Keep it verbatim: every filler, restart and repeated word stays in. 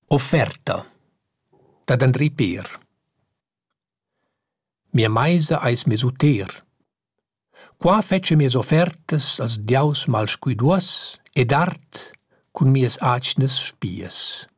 Offerta dad Andrei Peer. Mia meisa eis mes uter. Qua fetscha mias offertas als diaus mal scuiduos ed art cun mias atgnas spias.